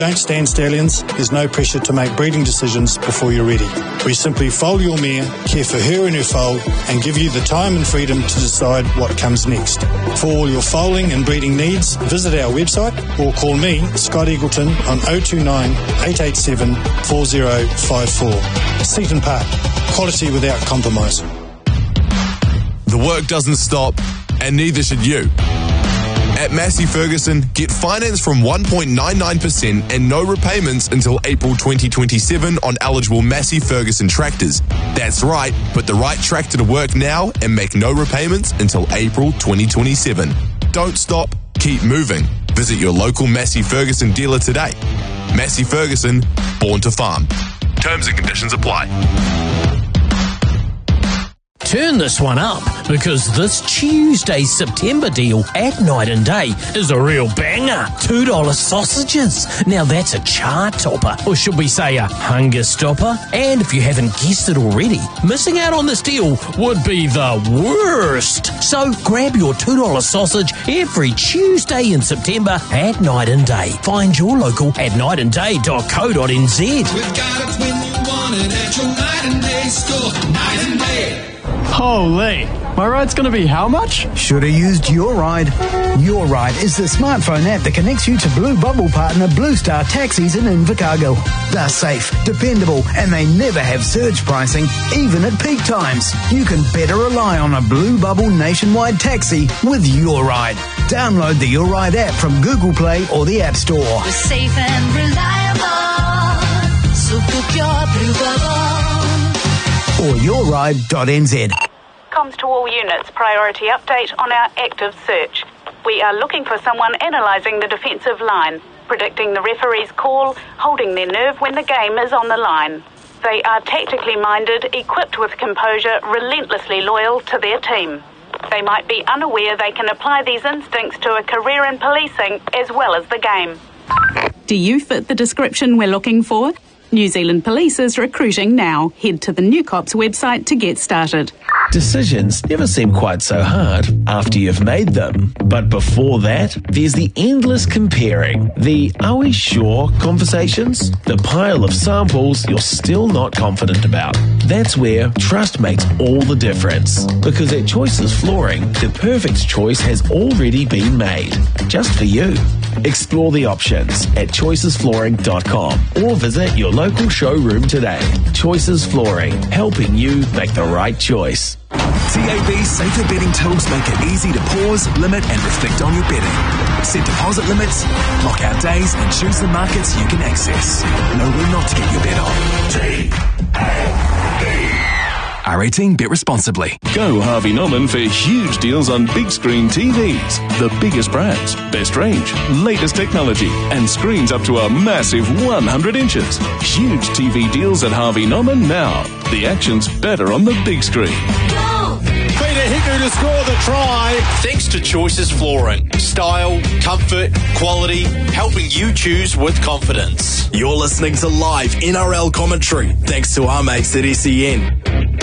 Don't stand stallions. There's no pressure to make breeding decisions before you're ready. We simply foal your mare, care for her and her foal, and give you the time and freedom to decide what comes next. For all your foaling and breeding needs, visit our website or call me, Scott Eagleton, on 029 887 4054. Seaton Park. Quality without compromise. The work doesn't stop, and neither should you. At Massey Ferguson, get finance from 1.99% and no repayments until April 2027 on eligible Massey Ferguson tractors. That's right, put the right tractor to work now and make no repayments until April 2027. Don't stop, keep moving. Visit your local Massey Ferguson dealer today. Massey Ferguson, born to farm. Terms and conditions apply. Turn this one up, because this Tuesday's September deal at Night and Day is a real banger. $2 sausages. Now that's a chart topper, or should we say a hunger stopper? And if you haven't guessed it already, missing out on this deal would be the worst. So grab your $2 sausage every Tuesday in September at Night and Day. Find your local at nightandday.co.nz. We've got it when you want it at your Night and Day store. Night and Day. Holy, my ride's going to be how much? Should have used Your Ride. Your Ride is the smartphone app that connects you to Blue Bubble partner Blue Star Taxis in Invercargill. They're safe, dependable, and they never have surge pricing, even at peak times. You can better rely on a Blue Bubble nationwide taxi with Your Ride. Download the Your Ride app from Google Play or the App Store. We're safe and reliable, so book your Blue Bubble. Or yourride.nz. Comms to all units, priority update on our active search. We are looking for someone analysing the defensive line, predicting the referee's call, holding their nerve when the game is on the line. They are tactically minded, equipped with composure, relentlessly loyal to their team. They might be unaware they can apply these instincts to a career in policing as well as the game. Do you fit the description we're looking for? New Zealand Police is recruiting now. Head to the New Cops website to get started. Decisions never seem quite so hard after you've made them. But before that, there's the endless comparing. The "are we sure" conversations. The pile of samples you're still not confident about. That's where trust makes all the difference. Because at Choices Flooring, the perfect choice has already been made. Just for you. Explore the options at choicesflooring.com or visit your local showroom today. Choices Flooring, helping you make the right choice. TAB's safer betting tools make it easy to pause, limit and reflect on your betting. Set deposit limits, lock out days and choose the markets you can access. Know where not to get your bet on. R18, bet responsibly. Go Harvey Norman for huge deals on big screen TVs. The biggest brands, best range, latest technology, and screens up to a massive 100 inches. Huge TV deals at Harvey Norman now. The action's better on the big screen. Peter Hiku to score the try. Thanks to Choices Flooring. Style, comfort, quality, helping you choose with confidence. You're listening to live NRL commentary, thanks to our mates at SEN.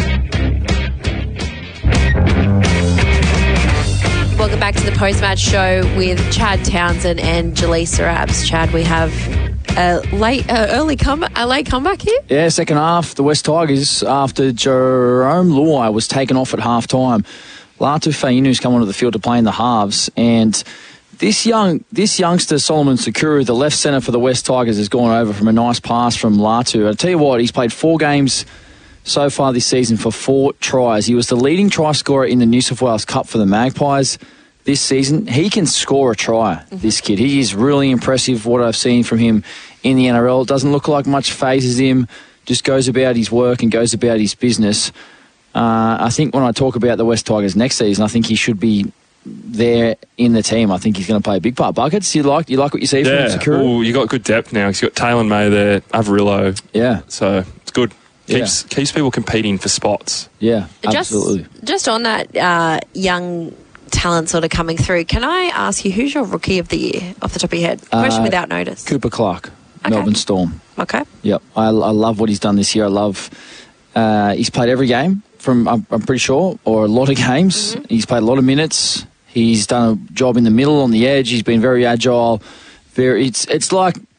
Welcome back to the post-match show with Chad Townsend and Jaleesa Abs. Chad, we have a late comeback here? Yeah, second half, the West Tigers, after Jerome Luai was taken off at half-time. Latu Fainu's come onto the field to play in the halves, and this youngster, Solomon Sakuru, the left centre for the West Tigers, has gone over from a nice pass from Latu. I'll tell you what, he's played 4 games so far this season for 4 tries. He was the leading try scorer in the New South Wales Cup for the Magpies this season. He can score a try, this kid. He is really impressive, what I've seen from him in the NRL. It doesn't look like much phases him, just goes about his work and goes about his business. I think when I talk about the West Tigers next season, I think he should be there in the team. I think he's going to play a big part. Buckets, you like what you see from him? Yeah, well, you got good depth now. He's got Taylor May there, Averillo. Yeah. So it's good. Keeps people competing for spots. Yeah, absolutely. Just on that young talent sort of coming through, can I ask you, who's your rookie of the year off the top of your head? Question without notice. Cooper Clark, Melbourne Storm. Okay. Yep, I love what he's done this year. I love he's played every game I'm pretty sure, or a lot of games. He's played a lot of minutes. He's done a job in the middle on the edge. He's been very agile. It's like